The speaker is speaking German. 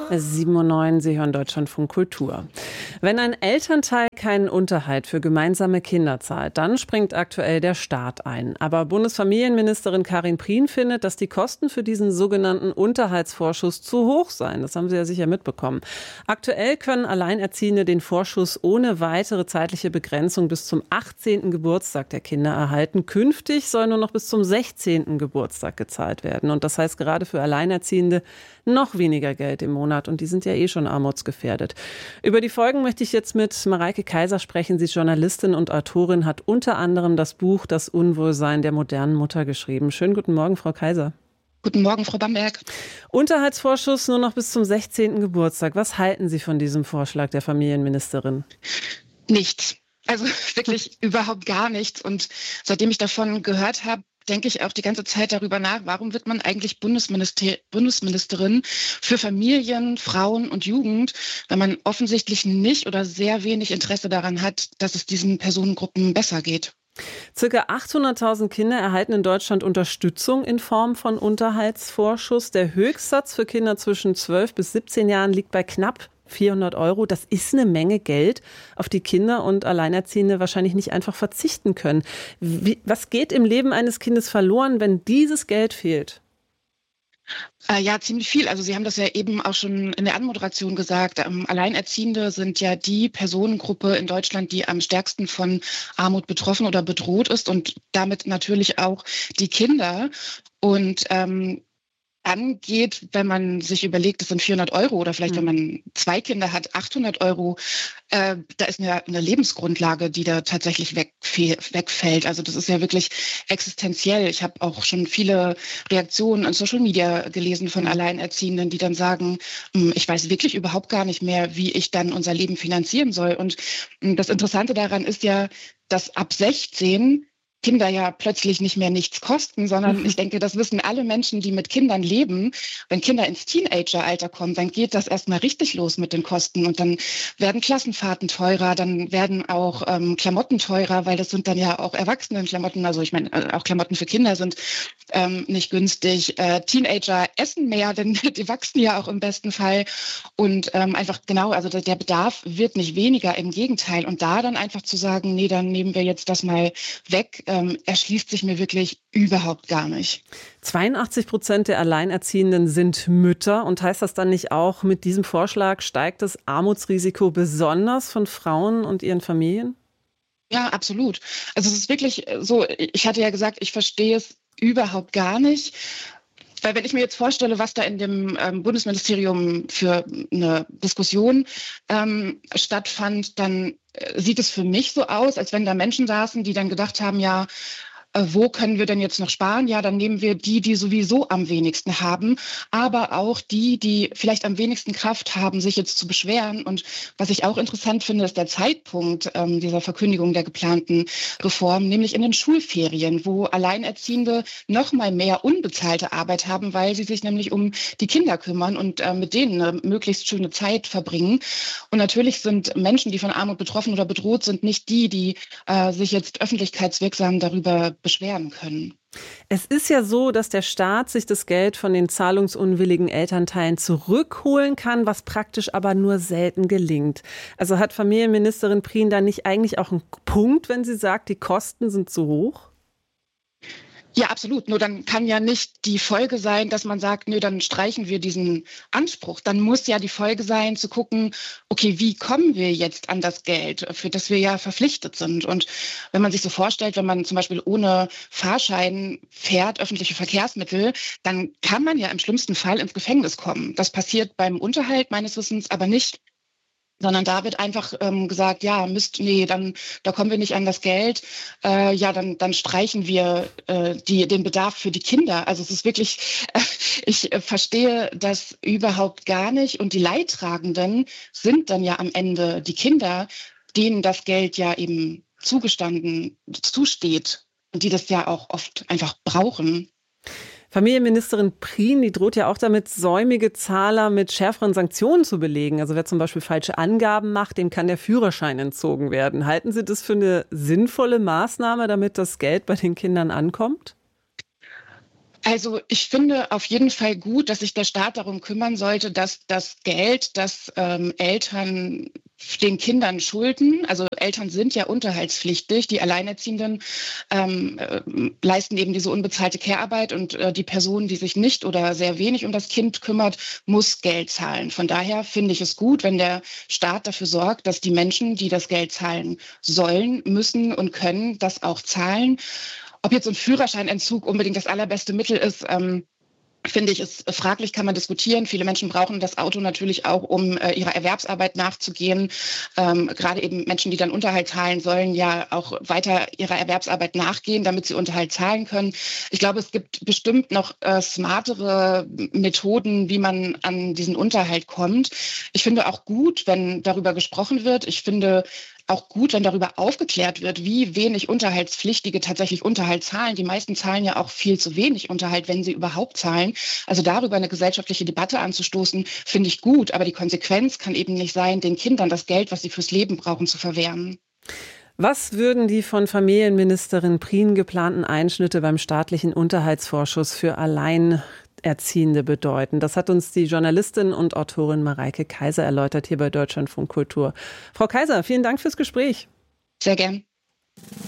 7:09 Uhr, Sie hören Deutschlandfunk Kultur. Wenn ein Elternteil keinen Unterhalt für gemeinsame Kinder zahlt, dann springt aktuell der Staat ein. Aber Bundesfamilienministerin Karin Prien findet, dass die Kosten für diesen sogenannten Unterhaltsvorschuss zu hoch seien. Das haben Sie ja sicher mitbekommen. Aktuell können Alleinerziehende den Vorschuss ohne weitere zeitliche Begrenzung bis zum 18. Geburtstag der Kinder erhalten. Künftig soll nur noch bis zum 16. Geburtstag gezahlt werden. Und das heißt gerade für Alleinerziehende noch weniger Geld im Monat. Und die sind ja schon armutsgefährdet. Über die Folgen möchte ich jetzt mit Mareike Kaiser sprechen. Sie ist Journalistin und Autorin, hat unter anderem das Buch Das Unwohlsein der modernen Mutter geschrieben. Schönen guten Morgen, Frau Kaiser. Guten Morgen, Frau Bamberg. Unterhaltsvorschuss nur noch bis zum 16. Geburtstag. Was halten Sie von diesem Vorschlag der Familienministerin? Nichts. Also wirklich überhaupt gar nichts. Und seitdem ich davon gehört habe, denke ich auch die ganze Zeit darüber nach, warum wird man eigentlich Bundesministerin für Familien, Frauen und Jugend, wenn man offensichtlich nicht oder sehr wenig Interesse daran hat, dass es diesen Personengruppen besser geht. Circa 800.000 Kinder erhalten in Deutschland Unterstützung in Form von Unterhaltsvorschuss. Der Höchstsatz für Kinder zwischen 12 bis 17 Jahren liegt bei knapp 400 Euro. Das ist eine Menge Geld, auf die Kinder und Alleinerziehende wahrscheinlich nicht einfach verzichten können. Was geht im Leben eines Kindes verloren, wenn dieses Geld fehlt? Ja, ziemlich viel. Also Sie haben das ja eben auch schon in der Anmoderation gesagt. Alleinerziehende sind ja die Personengruppe in Deutschland, die am stärksten von Armut betroffen oder bedroht ist und damit natürlich auch die Kinder. Und angeht, wenn man sich überlegt, das sind 400 Euro oder vielleicht, wenn man 2 Kinder hat, 800 Euro, da ist eine Lebensgrundlage, die da tatsächlich wegfällt. Also das ist ja wirklich existenziell. Ich habe auch schon viele Reaktionen an Social Media gelesen von Alleinerziehenden, die dann sagen, ich weiß wirklich überhaupt gar nicht mehr, wie ich dann unser Leben finanzieren soll. Und das Interessante daran ist ja, dass ab 16 Kinder ja plötzlich nicht mehr nichts kosten, sondern ich denke, das wissen alle Menschen, die mit Kindern leben. Wenn Kinder ins Teenageralter kommen, dann geht das erstmal richtig los mit den Kosten und dann werden Klassenfahrten teurer, dann werden auch Klamotten teurer, weil das sind dann ja auch Erwachsenenklamotten, also ich meine, auch Klamotten für Kinder sind nicht günstig. Teenager essen mehr, denn die wachsen ja auch im besten Fall und einfach genau, also der Bedarf wird nicht weniger, im Gegenteil. Und da dann einfach zu sagen, nee, dann nehmen wir jetzt das mal weg, erschließt sich mir wirklich überhaupt gar nicht. 82% der Alleinerziehenden sind Mütter. Und heißt das dann nicht auch, mit diesem Vorschlag steigt das Armutsrisiko besonders von Frauen und ihren Familien? Ja, absolut. Also es ist wirklich so, ich hatte ja gesagt, ich verstehe es überhaupt gar nicht. Weil wenn ich mir jetzt vorstelle, was da in dem Bundesministerium für eine Diskussion stattfand, dann sieht es für mich so aus, als wenn da Menschen saßen, die dann gedacht haben, ja, wo können wir denn jetzt noch sparen? Ja, dann nehmen wir die sowieso am wenigsten haben, aber auch die vielleicht am wenigsten Kraft haben, sich jetzt zu beschweren. Und was ich auch interessant finde, ist der Zeitpunkt dieser Verkündigung der geplanten Reform, nämlich in den Schulferien, wo Alleinerziehende noch mal mehr unbezahlte Arbeit haben, weil sie sich nämlich um die Kinder kümmern und mit denen eine möglichst schöne Zeit verbringen. Und natürlich sind Menschen, die von Armut betroffen oder bedroht sind, nicht die sich jetzt öffentlichkeitswirksam darüber beschweren können. Es ist ja so, dass der Staat sich das Geld von den zahlungsunwilligen Elternteilen zurückholen kann, was praktisch aber nur selten gelingt. Also hat Familienministerin Prien da nicht eigentlich auch einen Punkt, wenn sie sagt, die Kosten sind zu hoch? Ja, absolut. Nur dann kann ja nicht die Folge sein, dass man sagt, nö, dann streichen wir diesen Anspruch. Dann muss ja die Folge sein, zu gucken, okay, wie kommen wir jetzt an das Geld, für das wir ja verpflichtet sind? Und wenn man sich so vorstellt, wenn man zum Beispiel ohne Fahrschein fährt, öffentliche Verkehrsmittel, dann kann man ja im schlimmsten Fall ins Gefängnis kommen. Das passiert beim Unterhalt meines Wissens aber nicht. Sondern da wird einfach gesagt, ja, da kommen wir nicht an das Geld, dann streichen wir den Bedarf für die Kinder. Also es ist wirklich, ich verstehe das überhaupt gar nicht. Und die Leidtragenden sind dann ja am Ende die Kinder, denen das Geld ja eben zusteht und die das ja auch oft einfach brauchen. Familienministerin Prien, die droht ja auch damit, säumige Zahler mit schärferen Sanktionen zu belegen. Also wer zum Beispiel falsche Angaben macht, dem kann der Führerschein entzogen werden. Halten Sie das für eine sinnvolle Maßnahme, damit das Geld bei den Kindern ankommt? Also ich finde auf jeden Fall gut, dass sich der Staat darum kümmern sollte, dass das Geld, das Eltern den Kindern schulden, also Eltern sind ja unterhaltspflichtig, die Alleinerziehenden leisten eben diese unbezahlte Care-Arbeit und die Person, die sich nicht oder sehr wenig um das Kind kümmert, muss Geld zahlen. Von daher finde ich es gut, wenn der Staat dafür sorgt, dass die Menschen, die das Geld zahlen sollen, müssen und können, das auch zahlen. Ob jetzt so ein Führerscheinentzug unbedingt das allerbeste Mittel ist, finde ich, ist fraglich, kann man diskutieren. Viele Menschen brauchen das Auto natürlich auch, um ihrer Erwerbsarbeit nachzugehen. Gerade eben Menschen, die dann Unterhalt zahlen, sollen ja auch weiter ihrer Erwerbsarbeit nachgehen, damit sie Unterhalt zahlen können. Ich glaube, es gibt bestimmt noch smartere Methoden, wie man an diesen Unterhalt kommt. Ich finde auch gut, wenn darüber gesprochen wird. Ich finde auch gut, wenn darüber aufgeklärt wird, wie wenig Unterhaltspflichtige tatsächlich Unterhalt zahlen. Die meisten zahlen ja auch viel zu wenig Unterhalt, wenn sie überhaupt zahlen. Also darüber eine gesellschaftliche Debatte anzustoßen, finde ich gut. Aber die Konsequenz kann eben nicht sein, den Kindern das Geld, was sie fürs Leben brauchen, zu verwehren. Was würden die von Familienministerin Prien geplanten Einschnitte beim staatlichen Unterhaltsvorschuss für Alleinerziehende bedeuten? Das hat uns die Journalistin und Autorin Mareike Kaiser erläutert hier bei Deutschlandfunk Kultur. Frau Kaiser, vielen Dank fürs Gespräch. Sehr gern.